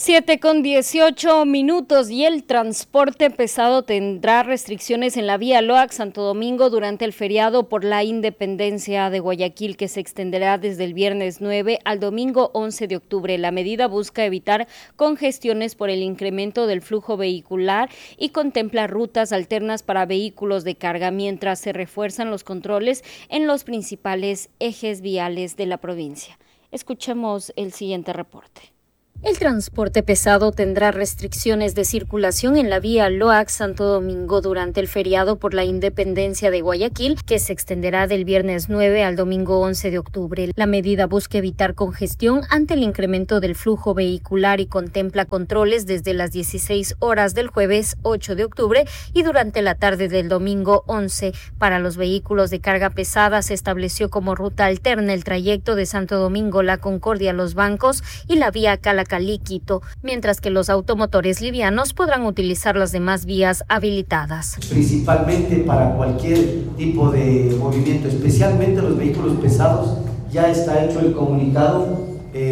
7:18 y el transporte pesado tendrá restricciones en la vía Loax Santo Domingo durante el feriado por la independencia de Guayaquil, que se extenderá desde el viernes 9 al domingo 11 de octubre. La medida busca evitar congestiones por el incremento del flujo vehicular y contempla rutas alternas para vehículos de carga, mientras se refuerzan los controles en los principales ejes viales de la provincia. Escuchemos el siguiente reporte. El transporte pesado tendrá restricciones de circulación en la vía Loax Santo Domingo durante el feriado por la independencia de Guayaquil, que se extenderá del viernes 9 al domingo 11 de octubre. La medida busca evitar congestión ante el incremento del flujo vehicular y contempla controles desde las 16 horas del jueves 8 de octubre y durante la tarde del domingo 11. Para los vehículos de carga pesada se estableció como ruta alterna el trayecto de Santo Domingo, La Concordia, Los Bancos y la vía Calacalí, Quito, mientras que los automotores livianos podrán utilizar las demás vías habilitadas. Principalmente para cualquier tipo de movimiento, especialmente los vehículos pesados, ya está hecho el comunicado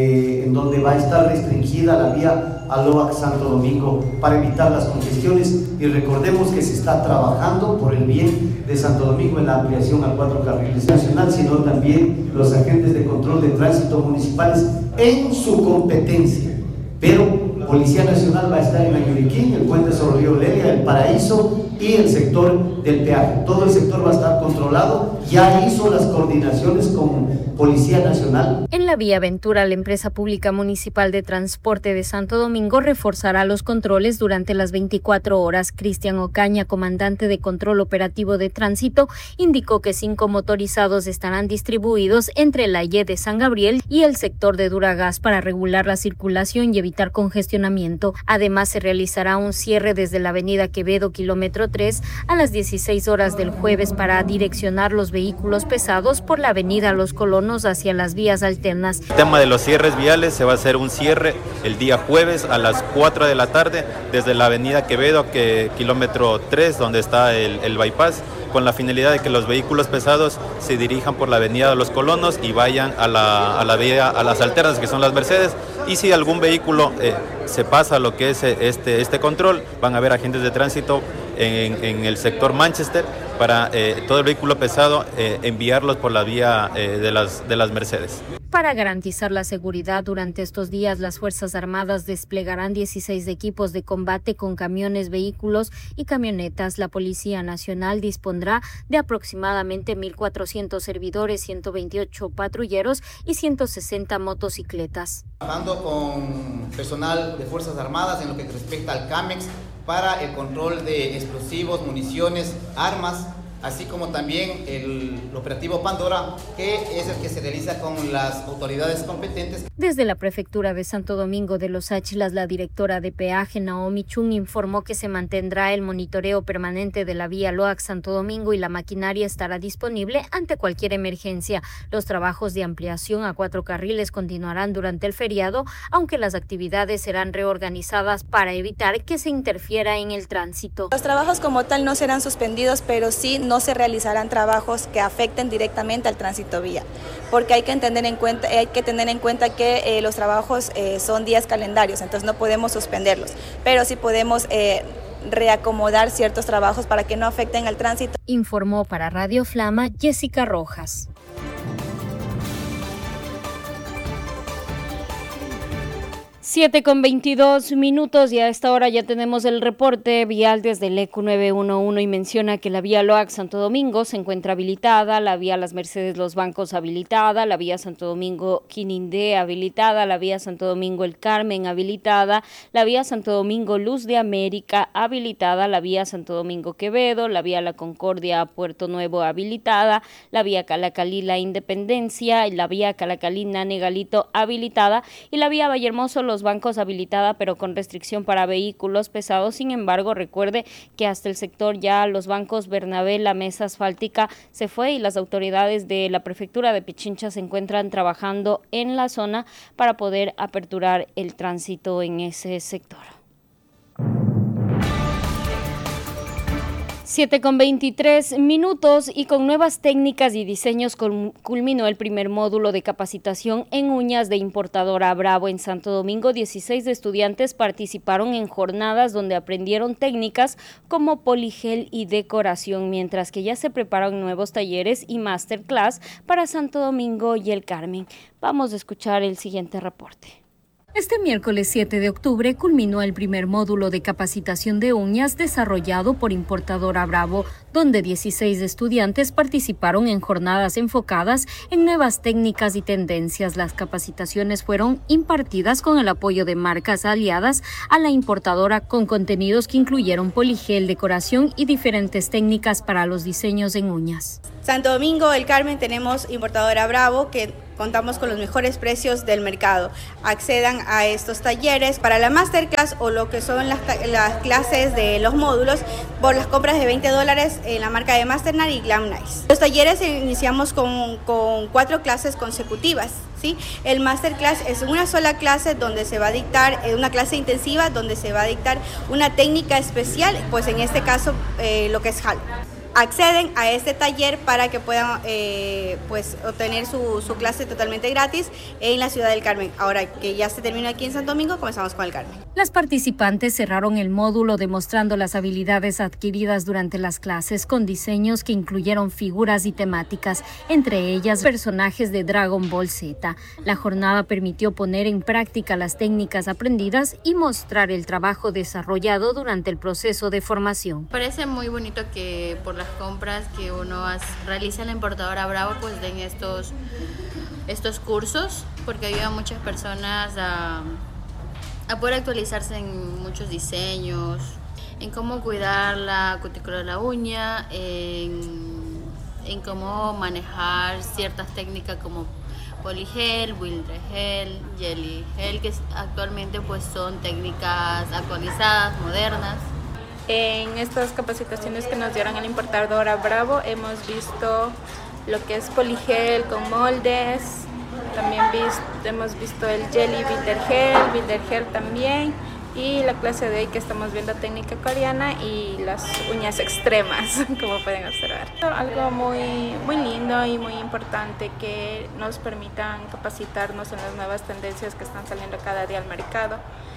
en donde va a estar restringida la vía a Loax Santo Domingo para evitar las congestiones, y recordemos que se está trabajando por el bien de Santo Domingo en la ampliación a 4 carriles nacional, sino también los agentes de control de tránsito municipales en su competencia. Pero Policía Nacional va a estar en Ayuriquín, el puente sobre Río Lelia, el Paraíso y el sector del peaje. Todo el sector va a estar controlado, ya hizo las coordinaciones con Policía Nacional. En la vía Ventura, la empresa pública municipal de transporte de Santo Domingo reforzará los controles durante las 24 horas. Cristian Ocaña, comandante de control operativo de tránsito, indicó que 5 motorizados estarán distribuidos entre la Y de San Gabriel y el sector de Duragas para regular la circulación y evitar congestionamiento. Además, se realizará un cierre desde la avenida Quevedo, kilómetro 3, a las 16 horas del jueves para direccionar los vehículos pesados por la avenida Los Colonos hacia las vías alternas. El tema de los cierres viales: se va a hacer un cierre el día jueves a las 4 de la tarde desde la avenida Quevedo, kilómetro 3, donde está el bypass, con la finalidad de que los vehículos pesados se dirijan por la avenida de Los Colonos y vayan a la vía, a las alternas, que son las Mercedes. Y si algún vehículo se pasa a lo que es este control, van a haber agentes de tránsito en el sector Manchester para todo el vehículo pesado enviarlos por la vía de las Mercedes. Para garantizar la seguridad durante estos días, las Fuerzas Armadas desplegarán 16 equipos de combate con camiones, vehículos y camionetas. La Policía Nacional dispondrá de aproximadamente 1.400 servidores, 128 patrulleros y 160 motocicletas. Trabajando con personal de Fuerzas Armadas en lo que respecta al CAMEX para el control de explosivos, municiones, armas, así como también el operativo Pandora, que es el que se realiza con las autoridades competentes. Desde la Prefectura de Santo Domingo de los Áchilas, la directora de peaje, Naomi Chung, informó que se mantendrá el monitoreo permanente de la vía Loax Santo Domingo y la maquinaria estará disponible ante cualquier emergencia. Los trabajos de ampliación a 4 carriles continuarán durante el feriado, aunque las actividades serán reorganizadas para evitar que se interfiera en el tránsito. Los trabajos como tal no serán suspendidos, pero sí no se realizarán trabajos que afecten directamente al tránsito vía, porque hay que tener en cuenta que los trabajos son días calendarios, entonces no podemos suspenderlos, pero sí podemos reacomodar ciertos trabajos para que no afecten al tránsito. Informó para Radio Flama Jessica Rojas. 7:22 y a esta hora ya tenemos el reporte vial desde el ECU 911 y menciona que la vía Loax Santo Domingo se encuentra habilitada, la vía Las Mercedes Los Bancos habilitada, la vía Santo Domingo Quinindé habilitada, la vía Santo Domingo El Carmen habilitada, la vía Santo Domingo Luz de América habilitada, la vía Santo Domingo Quevedo, la vía La Concordia Puerto Nuevo habilitada, la vía Calacalí La Independencia, la vía Calacalí Nanegalito habilitada y la vía Vallehermoso Los Bancos habilitada, pero con restricción para vehículos pesados. Sin embargo, recuerde que hasta el sector ya Los Bancos Bernabé, la mesa asfáltica se fue y las autoridades de la prefectura de Pichincha se encuentran trabajando en la zona para poder aperturar el tránsito en ese sector. 7:23 y con nuevas técnicas y diseños culminó el primer módulo de capacitación en uñas de Importadora Bravo en Santo Domingo. 16 estudiantes participaron en jornadas donde aprendieron técnicas como poligel y decoración, mientras que ya se preparan nuevos talleres y masterclass para Santo Domingo y el Carmen. Vamos a escuchar el siguiente reporte. Este miércoles 7 de octubre culminó el primer módulo de capacitación de uñas desarrollado por Importadora Bravo, donde 16 estudiantes participaron en jornadas enfocadas en nuevas técnicas y tendencias. Las capacitaciones fueron impartidas con el apoyo de marcas aliadas a la importadora, con contenidos que incluyeron poligel, decoración y diferentes técnicas para los diseños en uñas. Santo Domingo, el Carmen, tenemos Importadora Bravo, que contamos con los mejores precios del mercado. Accedan a estos talleres para la masterclass o lo que son las clases de los módulos por las compras de $20 en la marca de Masternar y Glam Nice. Los talleres iniciamos con 4 clases consecutivas, ¿sí? El masterclass es una sola clase donde se va a dictar, una clase intensiva donde se va a dictar una técnica especial, pues en este caso lo que es halo. Acceden a este taller para que puedan pues obtener su clase totalmente gratis en la ciudad del Carmen. Ahora que ya se terminó aquí en Santo Domingo, comenzamos con el Carmen. Las participantes cerraron el módulo demostrando las habilidades adquiridas durante las clases con diseños que incluyeron figuras y temáticas, entre ellas personajes de Dragon Ball Z. La jornada permitió poner en práctica las técnicas aprendidas y mostrar el trabajo desarrollado durante el proceso de formación. Parece muy bonito que por las compras que uno realiza en la Importadora Bravo pues den estos cursos, porque ayuda a muchas personas a poder actualizarse en muchos diseños, en cómo cuidar la cutícula de la uña, en cómo manejar ciertas técnicas como poligel, builder gel, jelly gel, que actualmente pues son técnicas actualizadas, modernas. En estas capacitaciones que nos dieron en la Importadora Bravo hemos visto lo que es poligel con moldes, también hemos visto el jelly builder gel también, y la clase de hoy que estamos viendo técnica coreana y las uñas extremas, como pueden observar. Algo muy lindo y muy importante que nos permitan capacitarnos en las nuevas tendencias que están saliendo cada día al mercado.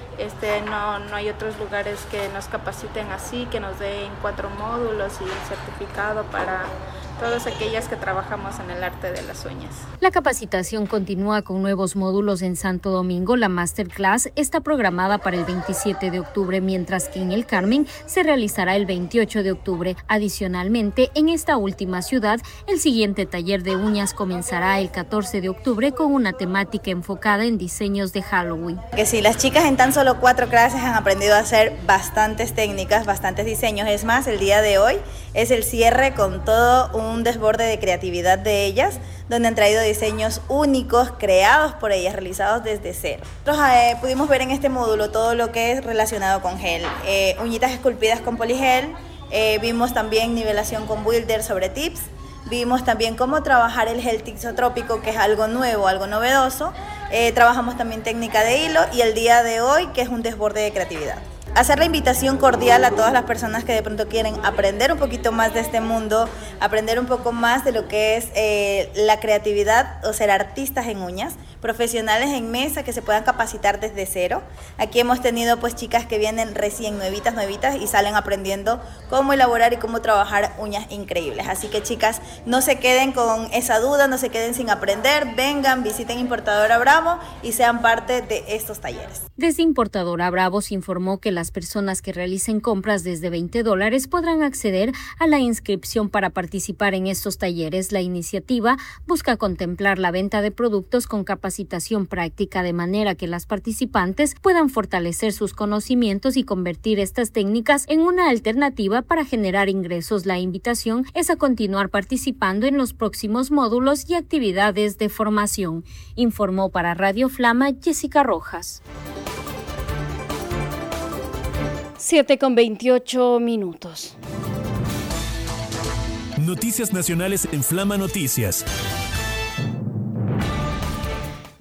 No hay otros lugares que nos capaciten así, que nos den 4 módulos y un certificado para todas aquellas que trabajamos en el arte de las uñas. La capacitación continúa con nuevos módulos en Santo Domingo. La masterclass está programada para el 27 de octubre, mientras que en el Carmen se realizará el 28 de octubre. Adicionalmente, en esta última ciudad, el siguiente taller de uñas comenzará el 14 de octubre con una temática enfocada en diseños de Halloween. Que si las chicas en tan solo 4 clases han aprendido a hacer bastantes técnicas, bastantes diseños. Es más, el día de hoy es el cierre con todo un desborde de creatividad de ellas, donde han traído diseños únicos, creados por ellas, realizados desde cero. Nosotros pudimos ver en este módulo todo lo que es relacionado con gel, uñitas esculpidas con poligel, vimos también nivelación con builder sobre tips, vimos también cómo trabajar el gel tixotrópico, que es algo nuevo, algo novedoso, trabajamos también técnica de hilo y el día de hoy, que es un desborde de creatividad. Hacer la invitación cordial a todas las personas que de pronto quieren aprender un poquito más de este mundo, aprender un poco más de lo que es la creatividad o ser artistas en uñas, profesionales en mesa que se puedan capacitar desde cero. Aquí hemos tenido pues chicas que vienen recién nuevitas y salen aprendiendo cómo elaborar y cómo trabajar uñas increíbles. Así que chicas, no se queden con esa duda, no se queden sin aprender, vengan, visiten Importadora Bravo y sean parte de estos talleres. Desde Importadora Bravo se informó que las personas que realicen compras desde $20 podrán acceder a la inscripción para participar en estos talleres. La iniciativa busca contemplar la venta de productos con capacitación práctica de manera que las participantes puedan fortalecer sus conocimientos y convertir estas técnicas en una alternativa para generar ingresos. La invitación es a continuar participando en los próximos módulos y actividades de formación. Informó para Radio Flama Jessica Rojas. 7:28. Noticias nacionales en Flama Noticias.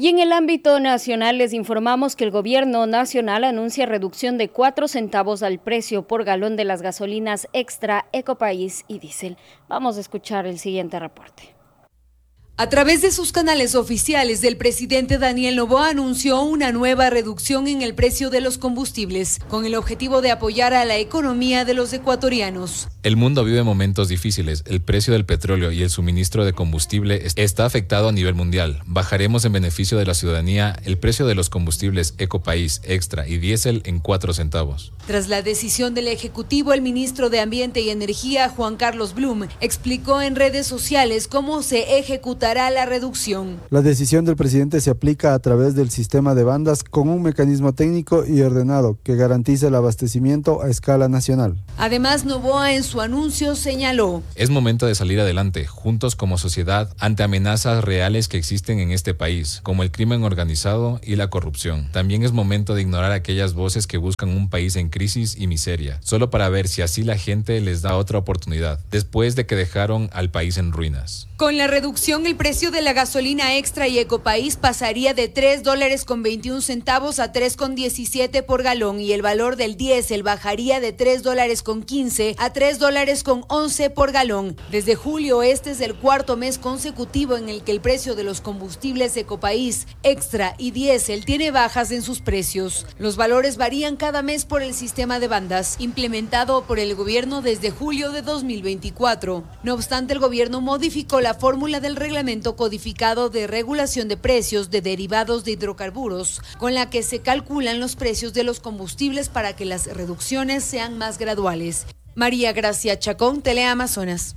Y en el ámbito nacional les informamos que el gobierno nacional anuncia reducción de 4 centavos al precio por galón de las gasolinas Extra, Ecopaís y Diésel. Vamos a escuchar el siguiente reporte. A través de sus canales oficiales, el presidente Daniel Noboa anunció una nueva reducción en el precio de los combustibles, con el objetivo de apoyar a la economía de los ecuatorianos. El mundo vive momentos difíciles. El precio del petróleo y el suministro de combustible está afectado a nivel mundial. Bajaremos en beneficio de la ciudadanía el precio de los combustibles Ecopaís, Extra y Diésel en 4 centavos. Tras la decisión del Ejecutivo, el ministro de Ambiente y Energía, Juan Carlos Blum, explicó en redes sociales cómo se ejecutará la reducción. La decisión del presidente se aplica a través del sistema de bandas con un mecanismo técnico y ordenado que garantice el abastecimiento a escala nacional. Además, Noboa en su anuncio señaló: es momento de salir adelante, juntos como sociedad, ante amenazas reales que existen en este país, como el crimen organizado y la corrupción. También es momento de ignorar aquellas voces que buscan un país en crisis y miseria, solo para ver si así la gente les da otra oportunidad, después de que dejaron al país en ruinas. Con la reducción, el precio de la gasolina Extra y Ecopaís pasaría de $3.21 a $3.17 por galón y el valor del diésel bajaría de $3.15 a $3.11 por galón. Desde julio, este es el 4º mes consecutivo en el que el precio de los combustibles Ecopaís, Extra y diésel tiene bajas en sus precios. Los valores varían cada mes por el sistema de bandas, implementado por el gobierno desde julio de 2024. No obstante, el gobierno modificó la fórmula del reglamento codificado de regulación de precios de derivados de hidrocarburos, con la que se calculan los precios de los combustibles para que las reducciones sean más graduales. María Gracia Chacón, Teleamazonas.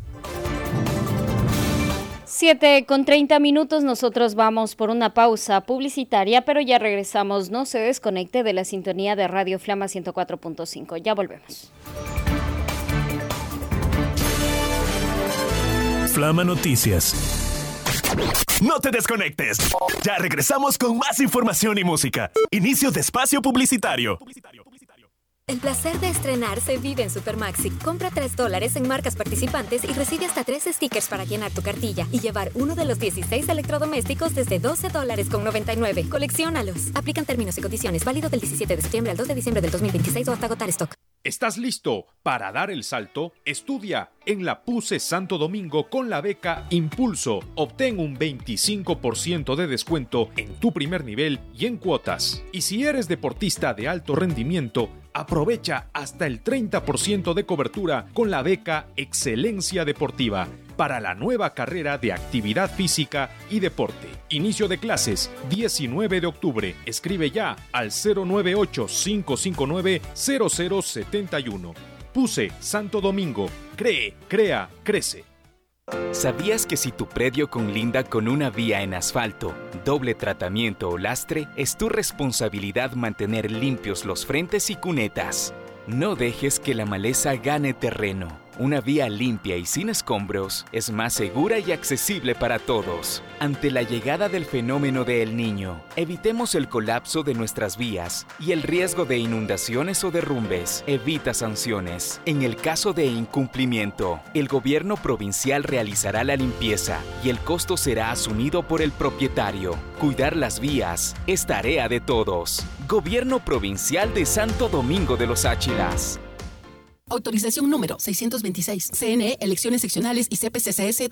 7:30, nosotros vamos por una pausa publicitaria, pero ya regresamos. No se desconecte de la sintonía de Radio Flama 104.5. Ya volvemos. Flama Noticias. No te desconectes. Ya regresamos con más información y música. Inicio de espacio publicitario. El placer de estrenar se vive en Supermaxi. Compra $3 en marcas participantes y recibe hasta 3 stickers para llenar tu cartilla y llevar uno de los 16 electrodomésticos desde $12.99. Colecciónalos. Aplican términos y condiciones. Válido del 17 de septiembre al 2 de diciembre del 2026 o hasta agotar stock. ¿Estás listo para dar el salto? Estudia en la PUCE Santo Domingo con la beca Impulso. Obtén un 25% de descuento en tu primer nivel y en cuotas. Y si eres deportista de alto rendimiento, aprovecha hasta el 30% de cobertura con la beca Excelencia Deportiva para la nueva carrera de actividad física y deporte. Inicio de clases 19 de octubre. Escribe ya al 098-559-0071. PUCE Santo Domingo. Cree, crea, crece. ¿Sabías que si tu predio colinda con una vía en asfalto, doble tratamiento o lastre, es tu responsabilidad mantener limpios los frentes y cunetas? No dejes que la maleza gane terreno. Una vía limpia y sin escombros es más segura y accesible para todos. Ante la llegada del fenómeno de El Niño, evitemos el colapso de nuestras vías y el riesgo de inundaciones o derrumbes. Evita sanciones. En el caso de incumplimiento, el gobierno provincial realizará la limpieza y el costo será asumido por el propietario. Cuidar las vías es tarea de todos. Gobierno Provincial de Santo Domingo de los Áchilas. Autorización número 626. CNE, Elecciones Seccionales y CPCCS